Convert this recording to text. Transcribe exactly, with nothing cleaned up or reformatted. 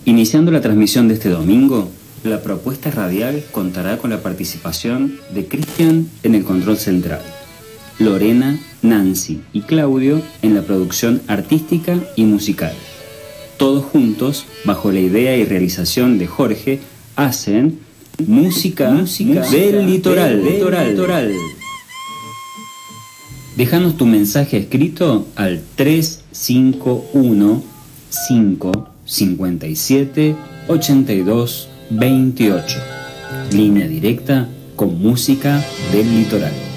Iniciando la transmisión de este domingo, la propuesta radial contará con la participación de Cristian en el control central, Lorena, Nancy y Claudio en la producción artística y musical. Todos juntos, bajo la idea y realización de Jorge, hacen música, música del litoral, del litoral, litoral. Déjanos tu mensaje escrito al tres cinco uno cinco cinco siete ocho dos dos ocho. Línea directa con música del litoral.